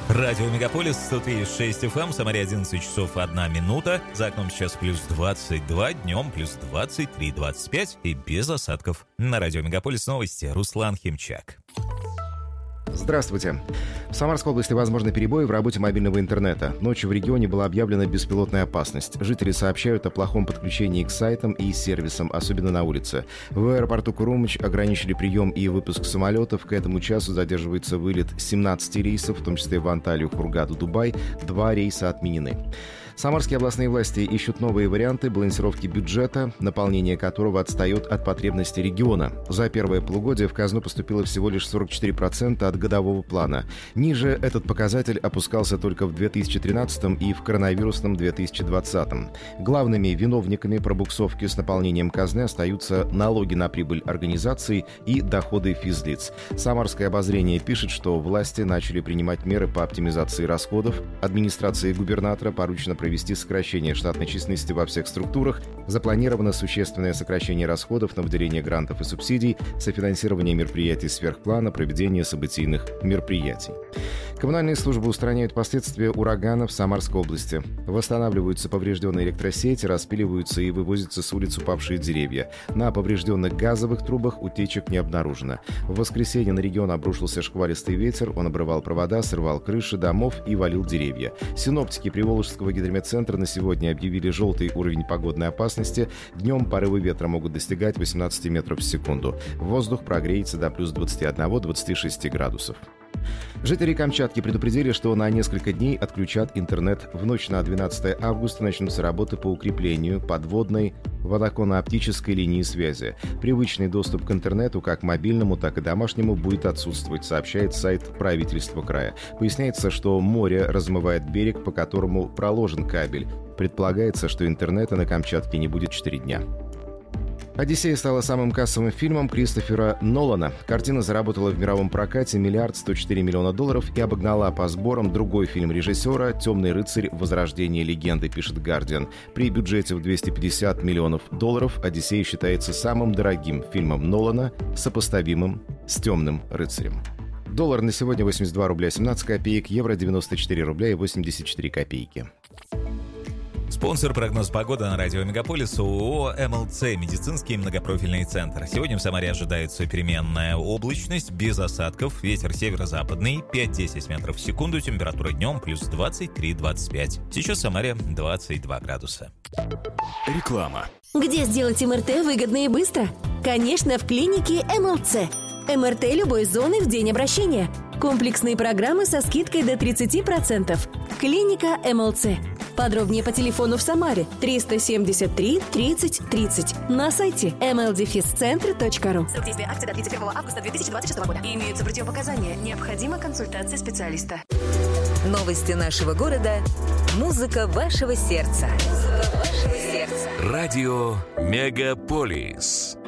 Радио Мегаполис 103.6 FM, Самаре 11 часов 1 минута. За окном сейчас плюс 22, днем плюс 23-25 и без осадков. На Радио Мегаполис новости. Руслан Химчак. Здравствуйте. В Самарской области возможны перебои в работе мобильного интернета. Ночью в регионе была объявлена беспилотная опасность. Жители сообщают о плохом подключении к сайтам и сервисам, особенно на улице. В аэропорту Курумыч ограничили прием и выпуск самолетов. К этому часу задерживается вылет 17 рейсов, в том числе в Анталию, Хургаду, Дубай. 2 рейса отменены. Самарские областные власти ищут новые варианты балансировки бюджета, наполнение которого отстает от потребностей региона. За первое полугодие в казну поступило всего лишь 44% от годового плана. Ниже этот показатель опускался только в 2013 и в коронавирусном 2020. Главными виновниками пробуксовки с наполнением казны остаются налоги на прибыль организаций и доходы физлиц. Самарское обозрение пишет, что власти начали принимать меры по оптимизации расходов. Администрации губернатора поручено провести сокращение штатной численности во всех структурах. Запланировано существенное сокращение расходов на выделение грантов и субсидий, софинансирование мероприятий сверхплана, проведение событийных мероприятий. Коммунальные службы устраняют последствия урагана в Самарской области. Восстанавливаются поврежденные электросети, распиливаются и вывозятся с улиц упавшие деревья. На поврежденных газовых трубах утечек не обнаружено. В воскресенье на регион обрушился шквалистый ветер, он обрывал провода, срывал крыши домов и валил деревья. Синоптики Приволжского гидрометцентра на сегодня объявили желтый уровень погодной опасности. Днем порывы ветра могут достигать 18 метров в секунду. Воздух прогреется до плюс 21-26 градусов. Жители Камчатки предупредили, что на несколько дней отключат интернет. В ночь на 12 августа начнутся работы по укреплению подводной водоконно-оптической линии связи. Привычный доступ к интернету, как мобильному, так и домашнему, будет отсутствовать, сообщает сайт правительства края. Поясняется, что море размывает берег, по которому проложен кабель. Предполагается, что интернета на Камчатке не будет 4 дня. «Одиссея» стала самым кассовым фильмом Кристофера Нолана. Картина заработала в мировом прокате $1 104 миллиона и обогнала по сборам другой фильм режиссера «Темный рыцарь. Возрождение легенды», пишет «Гардиан». При бюджете в $250 миллионов «Одиссея» считается самым дорогим фильмом Нолана, сопоставимым с «Темным рыцарем». Доллар на сегодня 82 рубля 17 копеек, евро 94 рубля и 84 копейки. Спонсор прогноз погоды на радио Мегаполис ООО «МЛЦ» медицинский многопрофильный центр. Сегодня в Самаре ожидается переменная облачность, без осадков, ветер северо-западный, 5-10 метров в секунду, температура днем плюс 23-25. Сейчас в Самаре 22 градуса. Реклама. Где сделать МРТ выгодно и быстро? Конечно, в клинике МЛЦ. МРТ любой зоны в день обращения. Комплексные программы со скидкой до 30%. Клиника МЛЦ. Подробнее по телефону в Самаре 373 30 30. На сайте mldefiscentr.ru. Срок действия акции до 31 августа 2026 года. Имеются противопоказания. Необходима консультация специалиста. Новости нашего города. Музыка вашего сердца. Радио Мегаполис.